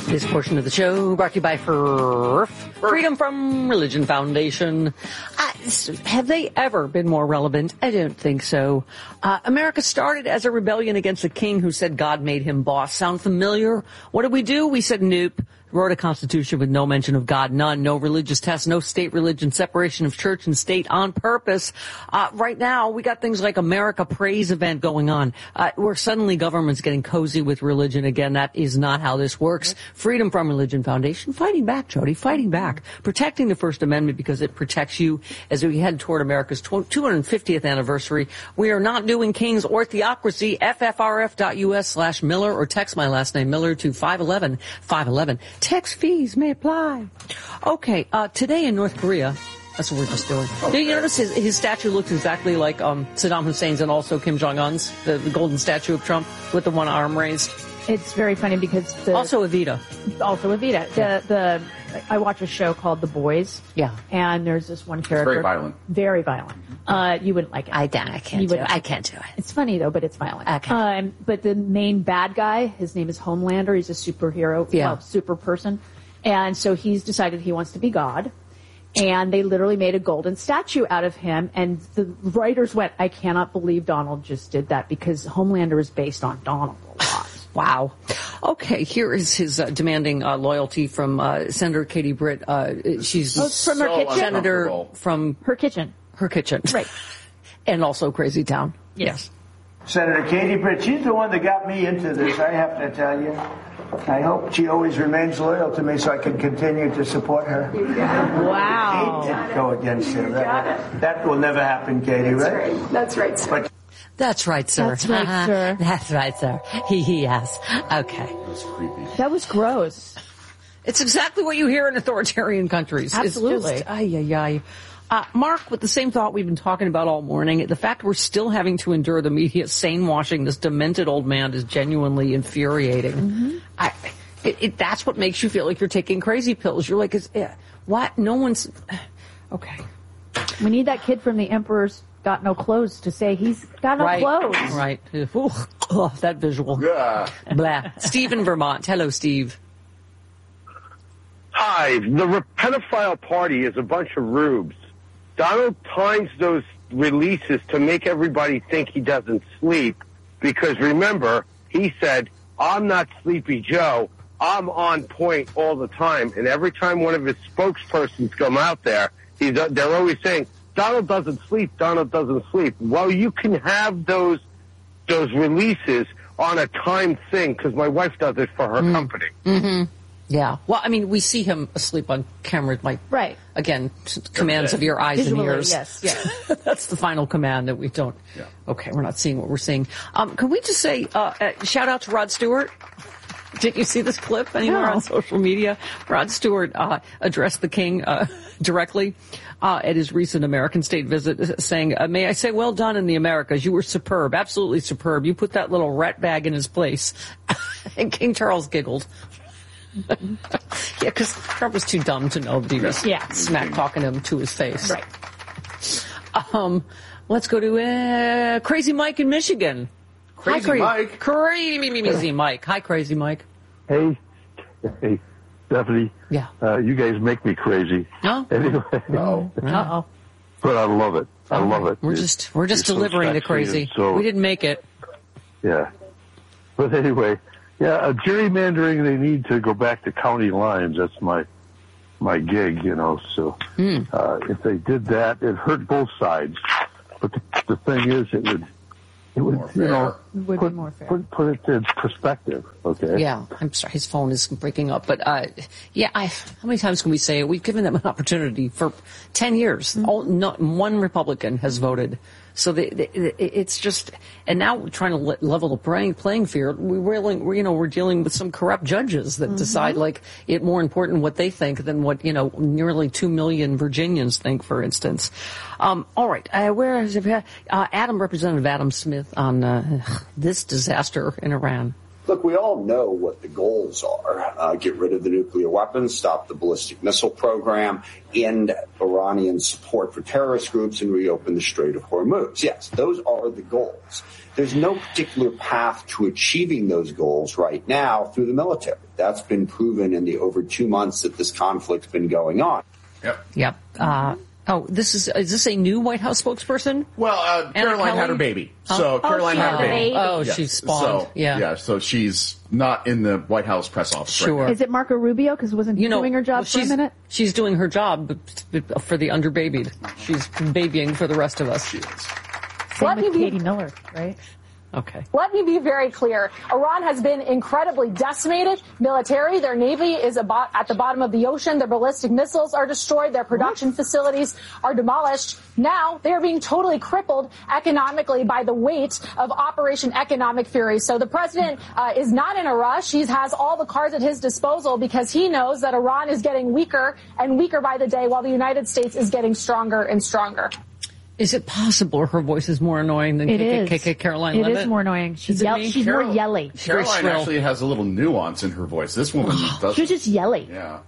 This portion of the show brought to you by FRF, Freedom from Religion Foundation. Have they ever been more relevant? I don't think so. America started as a rebellion against a king who said God made him boss. Sound familiar? What did we do? We said nope. Wrote a constitution with no mention of God, none, no religious test, no state religion, separation of church and state on purpose. Right now, we got things like America Praise event going on, where suddenly government's getting cozy with religion again. That is not how this works. Freedom from Religion Foundation, fighting back, Jody, fighting back. Protecting the First Amendment because it protects you as we head toward America's 250th anniversary. We are not doing kings or theocracy. ffrf.us/Miller or text my last name, Miller, to 511-511. Tax fees may apply. Okay, today in North Korea, that's what we're just doing. Okay. Do you notice his statue looks exactly like Saddam Hussein's and also Kim Jong-un's, the golden statue of Trump with the one arm raised? It's very funny because Also Evita. Yeah. I watch a show called The Boys. Yeah. And there's this one character. Very violent. Very violent. You wouldn't like it. I can't do it. I can't do it. It's funny though, but it's violent. Okay. But the main bad guy, his name is Homelander. He's a superhero, super person. And so he's decided he wants to be God. And they literally made a golden statue out of him. And the writers went, I cannot believe Donald just did that because Homelander is based on Donald a lot. Wow. Okay, here is his demanding loyalty from Senator Katie Britt. She's from her kitchen? Senator from her kitchen. Her kitchen. Right. And also Crazy Town. Yes. Senator Katie Britt, she's the one that got me into this, I have to tell you. I hope she always remains loyal to me so I can continue to support her. Wow. I hate to go against her. That will never happen, Katie, right? That's right, sir. But that's right, sir. That's right, sir. That's right, sir. Yes. Okay. That's creepy. That was gross. It's exactly what you hear in authoritarian countries. Absolutely. It's just, Mark, with the same thought we've been talking about all morning, the fact we're still having to endure the media sane-washing this demented old man is genuinely infuriating. Mm-hmm. That's what makes you feel like you're taking crazy pills. You're like, what? No one's... Okay. We need that kid from The Emperor's Got No Clothes to say he's got no clothes. Right. Ooh, that visual. Yeah. Blah. Steve in Vermont. Hello, Steve. Hi. The pedophile party is a bunch of rubes. Donald times those releases to make everybody think he doesn't sleep because, remember, he said, I'm not Sleepy Joe. I'm on point all the time. And every time one of his spokespersons come out there, they're always saying, Donald doesn't sleep, Donald doesn't sleep. Well, you can have those releases on a timed thing because my wife does it for her company. Mm-hmm. Yeah. Well, I mean, we see him asleep on camera, like, right. Again, commands of your eyes Visually, and ears. Yes. That's the final command that we don't. Yeah. Okay, we're not seeing what we're seeing. Can we just say, shout out to Rod Stewart? Did you see this clip anywhere on social media? Rod Stewart addressed the king directly at his recent American state visit, saying, may I say, well done in the Americas. You were superb, absolutely superb. You put that little rat bag in his place. And King Charles giggled. Yeah, because Trump was too dumb to know that he was smack talking him to his face. Right. Let's go to Crazy Mike in Michigan. Crazy Mike. Crazy Mike. Hi, Crazy Mike. Hey, Stephanie. Yeah. You guys make me crazy. No. Anyway. No. Uh-oh. But I love it. I love it. We're just delivering the crazy. We didn't make it. Yeah. But anyway, gerrymandering, they need to go back to county lines. That's my gig, So if they did that, it hurt both sides. But the thing is, it would be more fair. Put it in perspective, okay? Yeah, I'm sorry, his phone is breaking up. But, how many times can we say it? We've given them an opportunity for 10 years. Mm-hmm. Not one Republican has voted. So it's just, and now we're trying to level the playing field. We're dealing with some corrupt judges that decide it more important what they think than what, nearly 2 million Virginians think, for instance. All right. Where is Representative Adam Smith on this disaster in Iran? Look, we all know what the goals are. Get rid of the nuclear weapons, stop the ballistic missile program, end Iranian support for terrorist groups, and reopen the Strait of Hormuz. Yes, those are the goals. There's no particular path to achieving those goals right now through the military. That's been proven in the over 2 months that this conflict's been going on. Yep. Is this a new White House spokesperson? Well, Caroline had her baby. So Caroline had her baby. Oh, she's spawned. So she's not in the White House press office right now. Is it Marco Rubio? Because wasn't he doing her job for a minute? She's doing her job for the underbabied. She's babying for the rest of us. She is. Same with Katie Miller, right? Okay. Let me be very clear. Iran has been incredibly decimated. Military, their navy is at the bottom of the ocean. Their ballistic missiles are destroyed. Their production facilities are demolished. Now they are being totally crippled economically by the weight of Operation Economic Fury. So the president is not in a rush. He has all the cards at his disposal because he knows that Iran is getting weaker and weaker by the day while the United States is getting stronger and stronger. Is it possible her voice is more annoying than Caroline Levitt? It is more annoying. She's more yelly. Caroline actually has a little nuance in her voice. This woman doesn't. She's just yelly. Yeah.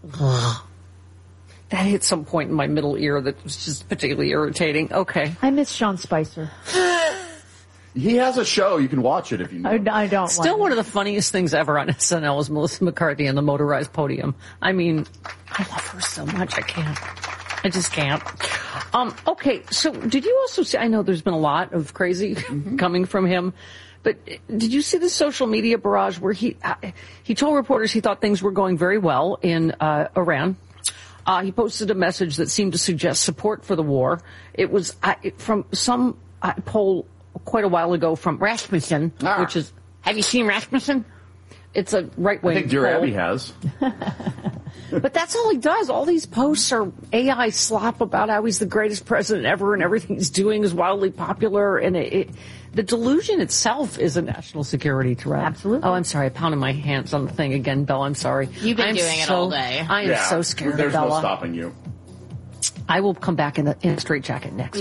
That hit some point in my middle ear that was just particularly irritating. Okay. I miss Sean Spicer. He has a show. You can watch it if you know. I don't. Still one of the funniest things ever on SNL is Melissa McCarthy on the motorized podium. I mean, I love her so much. I just can't. Okay, so did you also see, I know there's been a lot of crazy coming from him, but did you see the social media barrage where he told reporters he thought things were going very well in Iran? He posted a message that seemed to suggest support for the war. It was from some poll quite a while ago from Rasmussen, which is, have you seen Rasmussen? It's a right-wing I think Dear Abby has. But that's all he does. All these posts are AI slop about how he's the greatest president ever and everything he's doing is wildly popular. And the delusion itself is a national security threat. Absolutely. Oh, I'm sorry. I pounded my hands on the thing again, Bella. I'm sorry. You've been doing it all day. I am so scared There's of Bella. no stopping you. I will come back in a straitjacket next.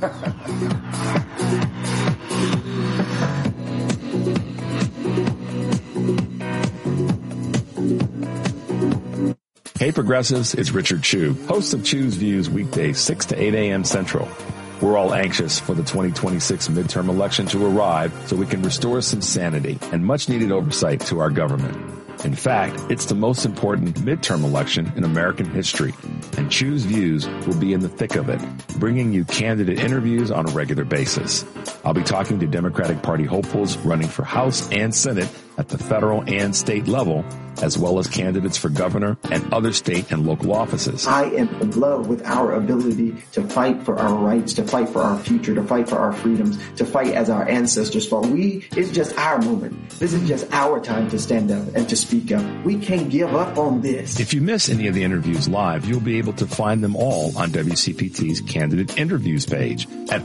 Hey Progressives, it's Richard Chu, host of Chu's Views weekdays 6 to 8 a.m. Central. We're all anxious for the 2026 midterm election to arrive so we can restore some sanity and much needed oversight to our government. In fact, it's the most important midterm election in American history, and Chu's Views will be in the thick of it, bringing you candidate interviews on a regular basis. I'll be talking to Democratic Party hopefuls running for House and Senate at the federal and state level, as well as candidates for governor and other state and local offices. I am in love with our ability to fight for our rights, to fight for our future, to fight for our freedoms, to fight as our ancestors fought. It's just our moment. This is just our time to stand up and to speak up. We can't give up on this. If you miss any of the interviews live, you'll be able to find them all on WCPT's candidate interviews page at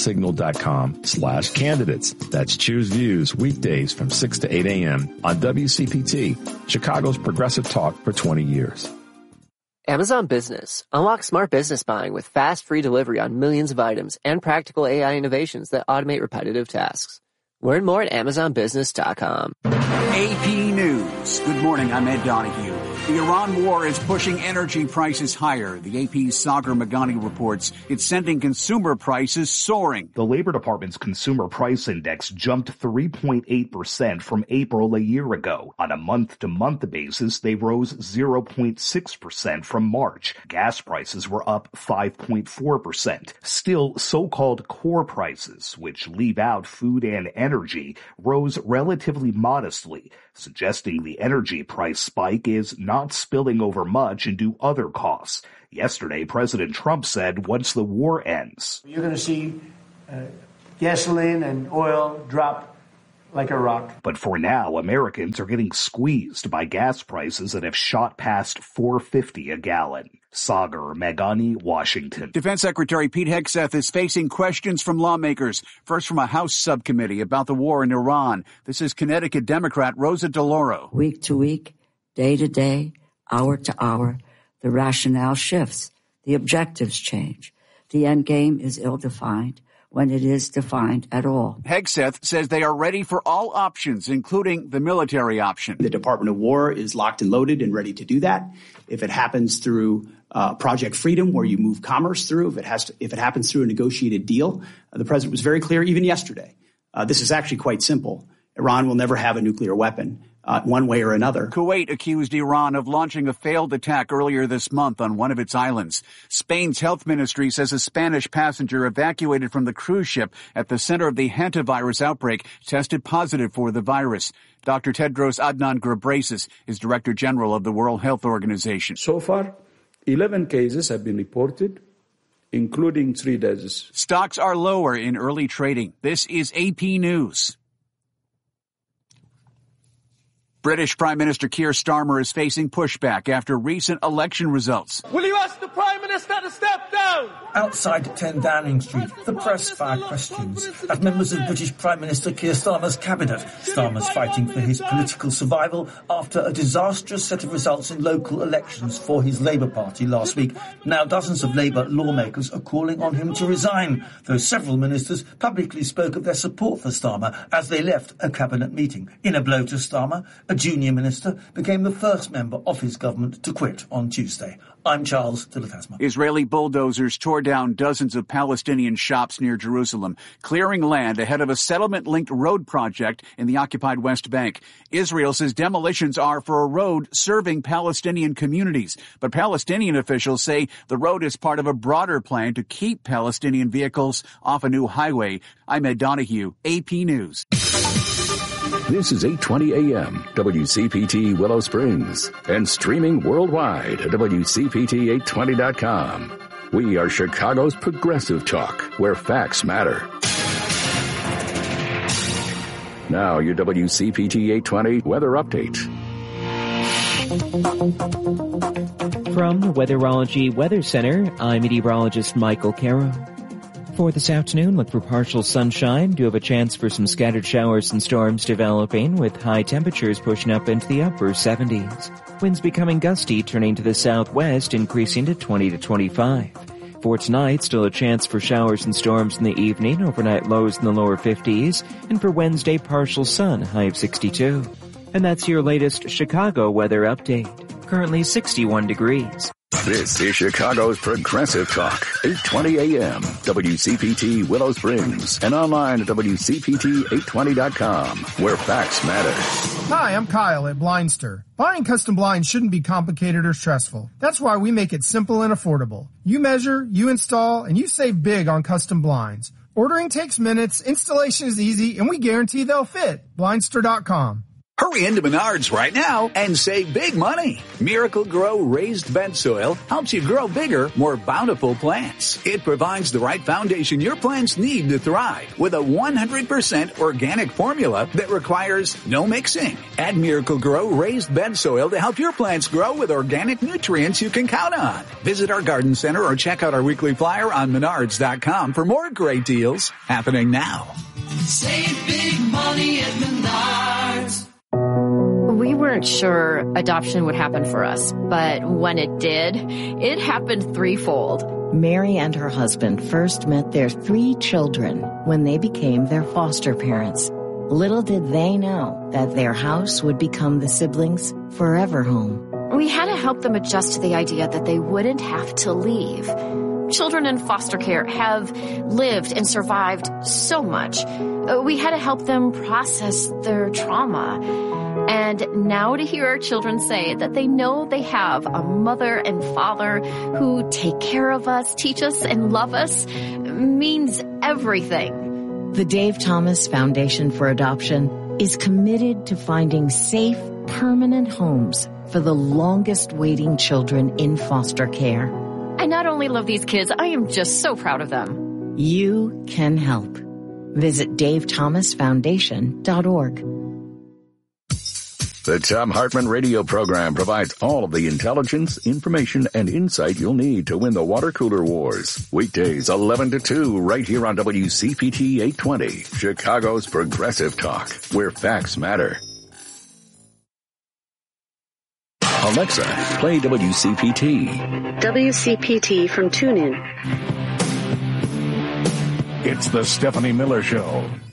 heartlandsignal.com/candidates. That's Choose Views weekdays from 6 to 8 a.m. on WCPT, Chicago's progressive talk for 20 years. Amazon Business. Unlock smart business buying with fast, free delivery on millions of items and practical AI innovations that automate repetitive tasks. Learn more at AmazonBusiness.com. AP News. Good morning. I'm Ed Donahue. The Iran war is pushing energy prices higher. The AP's Sagar Meghani reports it's sending consumer prices soaring. The Labor Department's Consumer Price Index jumped 3.8% from April a year ago. On a month-to-month basis, they rose 0.6% from March. Gas prices were up 5.4%. Still, so-called core prices, which leave out food and energy, rose relatively modestly, suggesting the energy price spike is not spilling over much into other costs. Yesterday, President Trump said once the war ends, you're going to see gasoline and oil drop like a rock. But for now, Americans are getting squeezed by gas prices that have shot past $4.50 a gallon. Sagar Meghani, Washington. Defense Secretary Pete Hegseth is facing questions from lawmakers. First from a House subcommittee about the war in Iran. This is Connecticut Democrat Rosa DeLauro. Week to week, day to day, hour to hour, the rationale shifts. The objectives change. The end game is ill-defined. when it is defined at all. Hegseth says they are ready for all options, including the military option. The Department of War is locked and loaded and ready to do that. If it happens through Project Freedom, where you move commerce through, if it happens through a negotiated deal, the president was very clear even yesterday. This is actually quite simple. Iran will never have a nuclear weapon. One way or another. Kuwait accused Iran of launching a failed attack earlier this month on one of its islands. Spain's health ministry says a Spanish passenger evacuated from the cruise ship at the center of the hantavirus outbreak tested positive for the virus. Dr. Tedros Adhanom Ghebreyesus is Director General of the World Health Organization. So far, 11 cases have been reported, including 3 deaths. Stocks are lower in early trading. This is AP News. British Prime Minister Keir Starmer is facing pushback after recent election results. Will you ask the Prime Minister to step down? Outside 10 Downing Street, the press fire questions at members of British Prime Minister Keir Starmer's cabinet. Starmer's fighting for his political survival after a disastrous set of results in local elections for his Labour Party last week. Now dozens of Labour lawmakers are calling on him to resign, though several ministers publicly spoke of their support for Starmer as they left a cabinet meeting. In a blow to Starmer, a junior minister became the first member of his government to quit on Tuesday. I'm Charles Tillett-Hasma. Israeli bulldozers tore down dozens of Palestinian shops near Jerusalem, clearing land ahead of a settlement-linked road project in the occupied West Bank. Israel says demolitions are for a road serving Palestinian communities, but Palestinian officials say the road is part of a broader plan to keep Palestinian vehicles off a new highway. I'm Ed Donahue, AP News. This is 820 AM, WCPT Willow Springs, and streaming worldwide at WCPT820.com. We are Chicago's progressive talk, where facts matter. Now, your WCPT 820 weather update. From the Weatherology Weather Center, I'm meteorologist Michael Caro. For this afternoon, look for partial sunshine. Do have a chance for some scattered showers and storms developing, with high temperatures pushing up into the upper 70s. Winds becoming gusty, turning to the southwest, increasing to 20 to 25. For tonight, still a chance for showers and storms in the evening, overnight lows in the lower 50s, and for Wednesday, partial sun, high of 62. And that's your latest Chicago weather update. Currently 61 degrees. This is Chicago's Progressive Talk, 820 AM, WCPT Willow Springs, and online at WCPT820.com, where facts matter. Hi, I'm Kyle at Blindster. Buying custom blinds shouldn't be complicated or stressful. That's why we make it simple and affordable. You measure, you install, and you save big on custom blinds. Ordering takes minutes, installation is easy, and we guarantee they'll fit. Blindster.com. Hurry into Menards right now and save big money. Miracle Grow raised bed soil helps you grow bigger, more bountiful plants. It provides the right foundation your plants need to thrive with a 100% organic formula that requires no mixing. Add Miracle Grow raised bed soil to help your plants grow with organic nutrients you can count on. Visit our garden center or check out our weekly flyer on Menards.com for more great deals happening now. Save big money at Menards. We weren't sure adoption would happen for us, but when it did, it happened threefold. Mary and her husband first met their 3 children when they became their foster parents. Little did they know that their house would become the siblings' forever home. We had to help them adjust to the idea that they wouldn't have to leave. Children in foster care have lived and survived so much. We had to help them process their trauma. And now to hear our children say that they know they have a mother and father who take care of us, teach us, and love us means everything. The Dave Thomas Foundation for Adoption is committed to finding safe, permanent homes for the longest waiting children in foster care. I not only love these kids, I am just so proud of them. You can help. Visit davethomasfoundation.org. The Thom Hartmann radio program provides all of the intelligence, information, and insight you'll need to win the water cooler wars. Weekdays 11 to 2 right here on WCPT 820, Chicago's Progressive Talk, where facts matter. Alexa, play WCPT. WCPT from TuneIn. It's the Stephanie Miller Show.